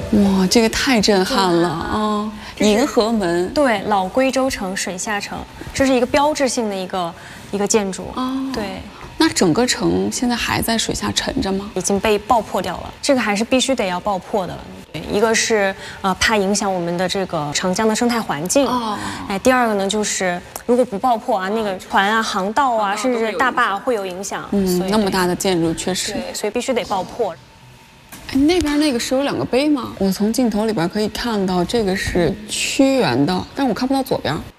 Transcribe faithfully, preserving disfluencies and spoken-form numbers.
哇，这个太震撼了啊！银河门， 对，老归州城水下城，这是一个标志性的一个一个建筑。哦，对。 那整个城现在还在水下沉着吗？ 已经被爆破掉了，这个还是必须得要爆破的。对，一个是呃怕影响我们的这个长江的生态环境。哦。哎，第二个呢就是如果不爆破啊，那个船啊、航道啊，甚至大坝会有影响。 嗯，那么大的建筑确实。 对，所以必须得爆破。 哎，那边那个是有两个碑吗？我从镜头里边可以看到，这个是屈原的，但是我看不到左边。